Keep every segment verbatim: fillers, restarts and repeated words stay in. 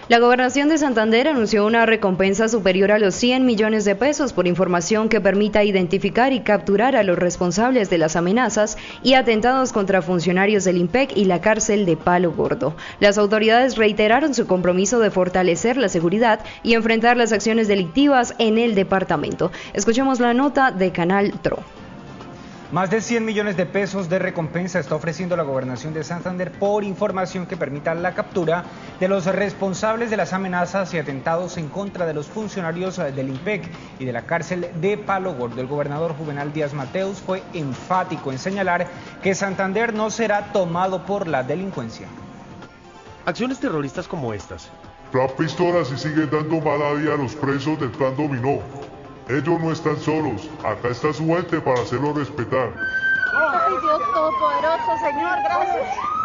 La Gobernación de Santander anunció una recompensa superior a los cien millones de pesos por información que permita identificar y capturar a los responsables de las amenazas y atentados contra funcionarios del IMPEC y la cárcel de Palo Gordo. Las autoridades reiteraron su compromiso de fortalecer la seguridad y enfrentar las acciones delictivas en el departamento. Escuchemos la nota de Canal Tro. Más de cien millones de pesos de recompensa está ofreciendo la Gobernación de Santander por información que permita la captura de los responsables de las amenazas y atentados en contra de los funcionarios del IMPEC y de la cárcel de Palo Gordo. El gobernador Juvenal Díaz Mateus fue enfático en señalar que Santander no será tomado por la delincuencia. Acciones terroristas como estas. Dan pistolas y siguen dando mala vida a los presos del plan Dominó. Ellos no están solos, acá está su gente para hacerlo respetar. Ay, Dios Todopoderoso, Señor, gracias.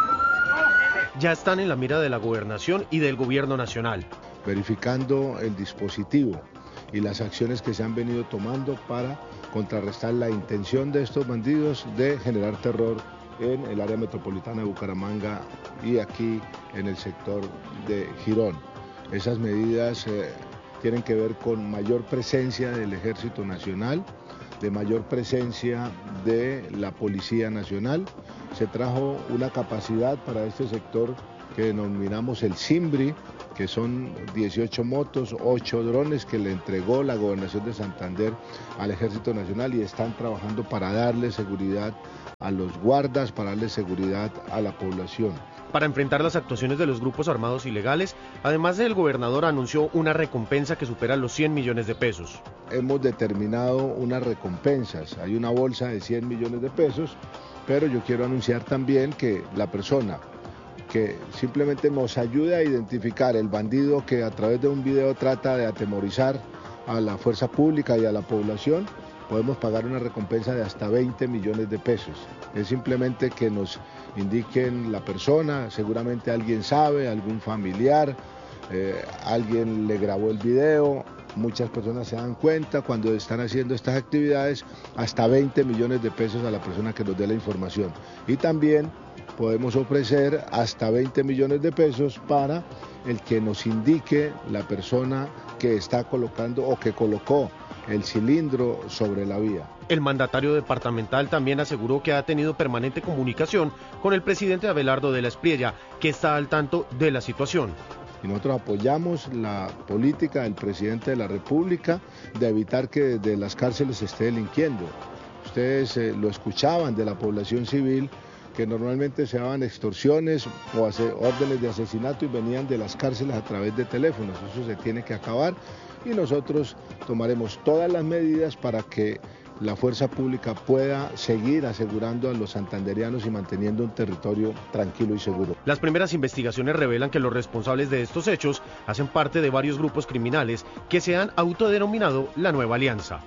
Ya están en la mira de la gobernación y del gobierno nacional. Verificando el dispositivo y las acciones que se han venido tomando para contrarrestar la intención de estos bandidos de generar terror en el área metropolitana de Bucaramanga y aquí en el sector de Girón. Esas medidas eh, tienen que ver con mayor presencia del Ejército Nacional, de mayor presencia de la Policía Nacional. Se trajo una capacidad para este sector que denominamos el SIMBRI, que son dieciocho motos, ocho drones que le entregó la Gobernación de Santander al Ejército Nacional y están trabajando para darle seguridad a los guardas, para darle seguridad a la población. Para enfrentar las actuaciones de los grupos armados ilegales, además el gobernador anunció una recompensa que supera los cien millones de pesos. Hemos determinado unas recompensas, hay una bolsa de cien millones de pesos, pero yo quiero anunciar también que la persona que simplemente nos ayude a identificar el bandido que a través de un video trata de atemorizar a la fuerza pública y a la población, podemos pagar una recompensa de hasta veinte millones de pesos. Es simplemente que nos indiquen la persona, seguramente alguien sabe, algún familiar, eh, alguien le grabó el video, muchas personas se dan cuenta cuando están haciendo estas actividades, hasta veinte millones de pesos a la persona que nos dé la información. Y también podemos ofrecer hasta veinte millones de pesos para el que nos indique la persona que está colocando o que colocó el cilindro sobre la vía. El mandatario departamental también aseguró que ha tenido permanente comunicación con el presidente Abelardo de la Espriella, que está al tanto de la situación. Y nosotros apoyamos la política del presidente de la República de evitar que desde las cárceles se esté delinquiendo. Ustedes eh, lo escuchaban de la población civil, que normalmente se daban extorsiones o órdenes de asesinato y venían de las cárceles a través de teléfonos. Eso se tiene que acabar y nosotros tomaremos todas las medidas para que la fuerza pública pueda seguir asegurando a los santanderianos y manteniendo un territorio tranquilo y seguro. Las primeras investigaciones revelan que los responsables de estos hechos hacen parte de varios grupos criminales que se han autodenominado la Nueva Alianza.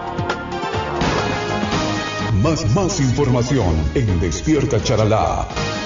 Más, más información en Despierta Charalá.